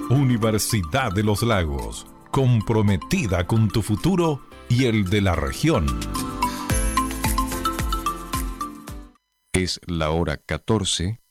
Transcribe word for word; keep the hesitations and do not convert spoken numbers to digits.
Universidad de los Lagos, comprometida con tu futuro y el de la región. Es la hora catorce